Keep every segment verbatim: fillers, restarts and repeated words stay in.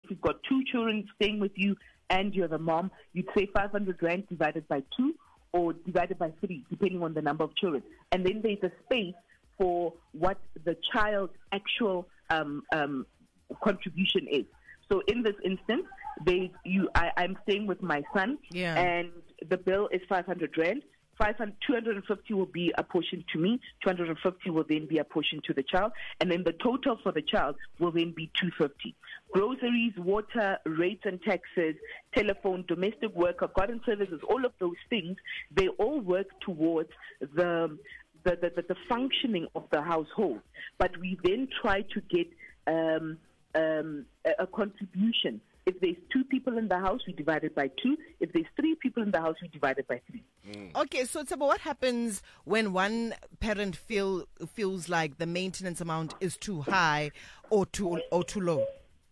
you've got two children staying with you and you're the mom, you'd say five hundred rand divided by two or divided by three, depending on the number of children. And then there's a space for what the child's actual um, um, contribution is. So in this instance, they, you, I, I'm staying with my son, yeah. and the bill is five hundred rand. two hundred fifty will be apportioned to me, two hundred fifty will then be apportioned to the child, and then the total for the child will then be two hundred fifty. Groceries, water, rates and taxes, telephone, domestic work, garden services, all of those things, they all work towards the the, the, the, the functioning of the household. But we then try to get um, um, a, a contribution. If there's two people in the house, we divide it by two. If there's three people in the house, we divide it by three. Mm. Okay, so Tshepo, what happens when one parent feel feels like the maintenance amount is too high or too or too low?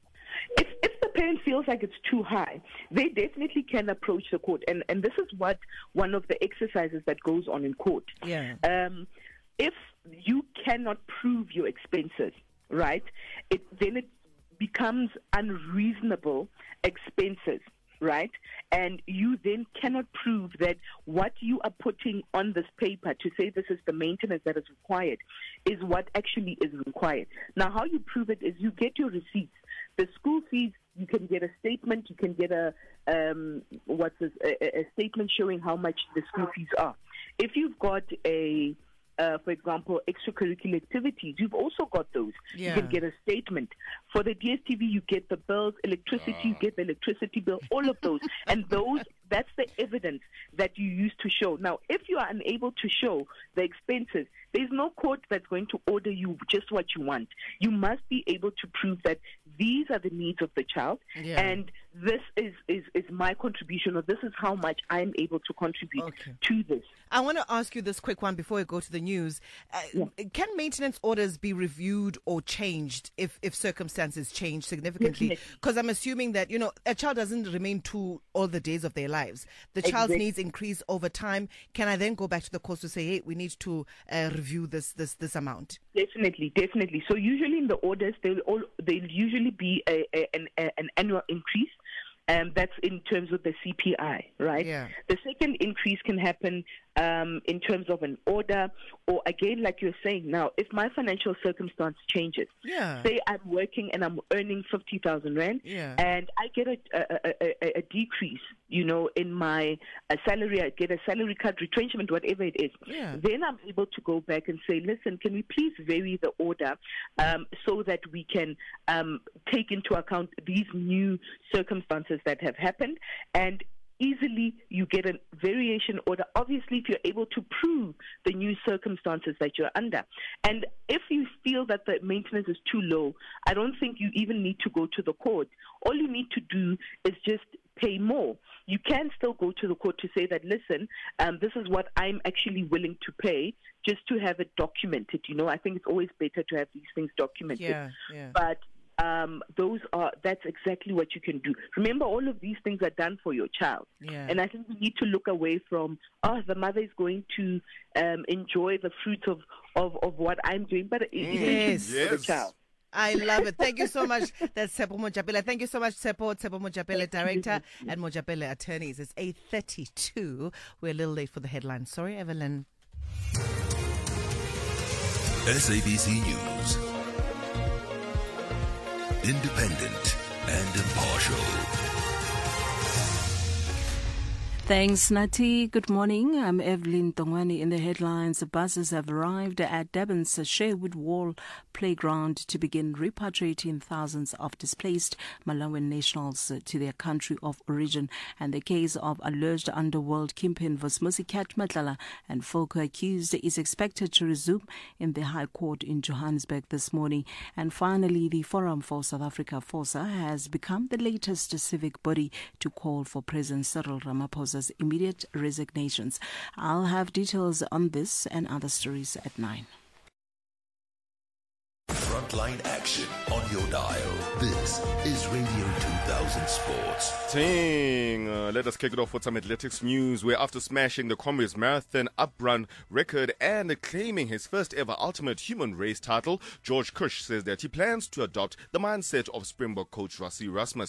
If, if the parent feels like it's too high, they definitely can approach the court. And, and this is what one of the exercises that goes on in court. Yeah. Um, if you cannot prove your expenses, right, it, then it becomes unreasonable expenses, right? And you then cannot prove that what you are putting on this paper to say this is the maintenance that is required is what actually is required. Now, how you prove it is you get your receipts. The school fees, you can get a statement, you can get a um, what's this, a, a statement showing how much the school fees are. If you've got a Uh, for example, extracurricular activities, you've also got those. Yeah. You can get a statement. For the D S T V, you get the bills, electricity, you get the electricity bill, all of those. And those, that's the evidence that you use to show. Now, if you are unable to show the expenses, there's no court that's going to order you just what you want. You must be able to prove that these are the needs of the child, yeah. and this is, is, is my contribution, or this is how much I'm able to contribute okay. to this. I want to ask you this quick one before we go to the news. Uh, yeah. Can maintenance orders be reviewed or changed if, if circumstances change significantly? Because I'm assuming that, you know, a child doesn't remain two all the days of their lives. The child's exactly. needs increase over time. Can I then go back to the court to say, hey, we need to uh, review this this this amount? Definitely, definitely. So usually in the orders, they'll all they'll usually be a, a, an, a, an annual increase. Um, that's in terms of the C P I, right? Yeah. The second increase can happen um, in terms of an order, or again, like you're saying now, if my financial circumstance changes, yeah. say I'm working and I'm earning fifty thousand rand, yeah. and I get a, a, a, a decrease, you know, in my uh, salary, I get a salary cut, retrenchment, whatever it is, yeah. then I'm able to go back and say, listen, can we please vary the order um, so that we can um, take into account these new circumstances that have happened, and easily you get a variation order, obviously if you're able to prove the new circumstances that you're under. And if you feel that the maintenance is too low, I don't think you even need to go to the court. All you need to do is just pay more. You can still go to the court to say that, listen, um, this is what I'm actually willing to pay, just to have it documented. You know, I think it's always better to have these things documented. Yeah, yeah. But Um, those are, that's exactly what you can do. Remember, all of these things are done for your child. Yeah. And I think we need to look away from, oh, the mother is going to um, enjoy the fruits of, of, of what I'm doing, but it, yes. it's for the child. I love it. Thank you so much. That's Tshepo Mojapele. Thank you so much, Tshepo. Tshepo Mojapele, Director and Mojapele Attorneys. It's eight thirty-two. We're a little late for the headlines. Sorry, Evelyn. S A B C News. Independent and impartial. Thanks, Nati. Good morning. I'm Evelyn Tongwani. In the headlines, buses have arrived at Durban's Sherwood Wall playground to begin repatriating thousands of displaced Malawian nationals to their country of origin. And the case of alleged underworld kingpin Vusmusikat Matlala and folk accused is expected to resume in the High Court in Johannesburg this morning. And finally, the Forum for South Africa, FOSA, has become the latest civic body to call for President Cyril Ramaphosa immediate resignations. I'll have details on this and other stories at nine. Frontline action on your dial. This is Radio two thousand Sports. Ting. Uh, let us kick it off with some athletics news, where after smashing the Comrades Marathon uprun record and claiming his first ever ultimate human race title, George Kush says that he plans to adopt the mindset of Springbok coach Rassie Erasmus.